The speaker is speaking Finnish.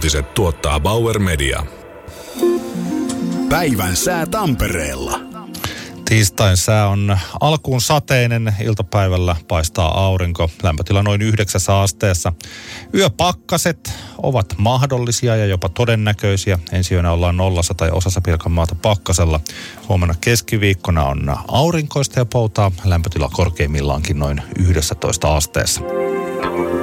Uutiset tuottaa Bauer Media. Päivän sää Tampereella. Tiistain sää on alkuun sateinen, iltapäivällä paistaa aurinko, lämpötila noin 9 asteessa. Yöpakkaset ovat mahdollisia ja jopa todennäköisiä. Ensi yönä ollaan 0 tai osassa Pirkanmaata pakkasella. Huomenna keskiviikkona on aurinkoista ja poutaa, lämpötila korkeimmillaankin noin 11 asteessa.